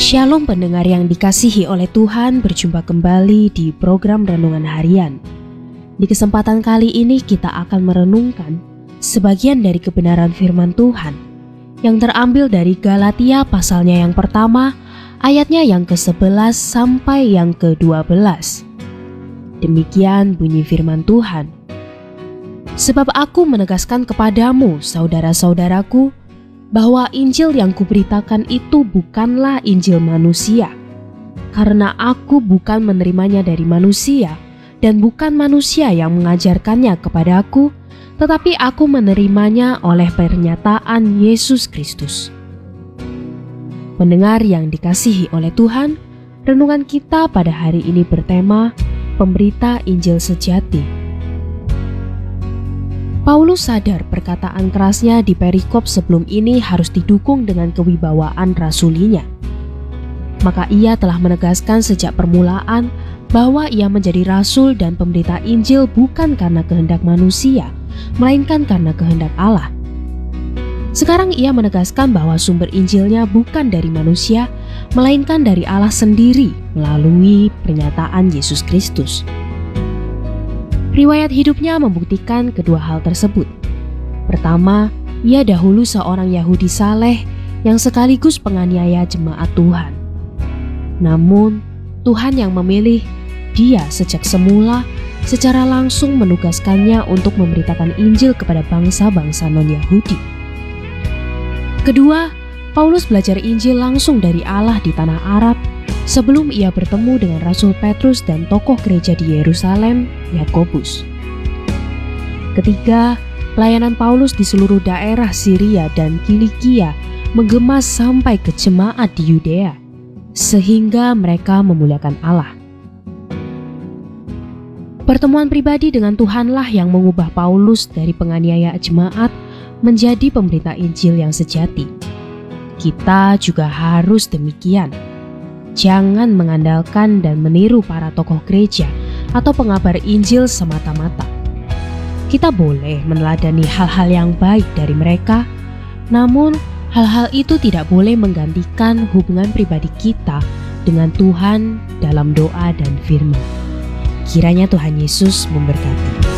Shalom pendengar yang dikasihi oleh Tuhan, berjumpa kembali di program Renungan Harian. Di kesempatan kali ini kita akan merenungkan sebagian dari kebenaran firman Tuhan yang terambil dari Galatia pasalnya yang pertama, ayatnya yang ke-11 sampai yang ke-12. Demikian bunyi firman Tuhan. Sebab aku menegaskan kepadamu, saudara-saudaraku, bahwa Injil yang kuberitakan itu bukanlah Injil manusia, karena aku bukan menerimanya dari manusia, dan bukan manusia yang mengajarkannya kepadaku, tetapi aku menerimanya oleh pernyataan Yesus Kristus. Pendengar yang dikasihi oleh Tuhan, renungan kita pada hari ini bertema Pemberita Injil Sejati. Paulus sadar perkataan kerasnya di perikop sebelum ini harus didukung dengan kewibawaan rasulinya. Maka ia telah menegaskan sejak permulaan bahwa ia menjadi rasul dan pemberita Injil bukan karena kehendak manusia, melainkan karena kehendak Allah. Sekarang ia menegaskan bahwa sumber Injilnya bukan dari manusia, melainkan dari Allah sendiri melalui pernyataan Yesus Kristus. Riwayat hidupnya membuktikan kedua hal tersebut. Pertama, ia dahulu seorang Yahudi saleh yang sekaligus penganiaya jemaat Tuhan. Namun, Tuhan yang memilih dia sejak semula secara langsung menugaskannya untuk memberitakan Injil kepada bangsa-bangsa non-Yahudi. Kedua, Paulus belajar Injil langsung dari Allah di tanah Arab sebelum ia bertemu dengan Rasul Petrus dan tokoh gereja di Yerusalem, Yakobus. Ketiga, pelayanan Paulus di seluruh daerah Syria dan Kilikia menggema sampai ke jemaat di Yudea, sehingga mereka memuliakan Allah. Pertemuan pribadi dengan Tuhanlah yang mengubah Paulus dari penganiaya jemaat menjadi pemberita Injil yang sejati. Kita juga harus demikian. Jangan mengandalkan dan meniru para tokoh gereja atau pengabar Injil semata-mata. Kita boleh meneladani hal-hal yang baik dari mereka, namun hal-hal itu tidak boleh menggantikan hubungan pribadi kita dengan Tuhan dalam doa dan firman. Kiranya Tuhan Yesus memberkati.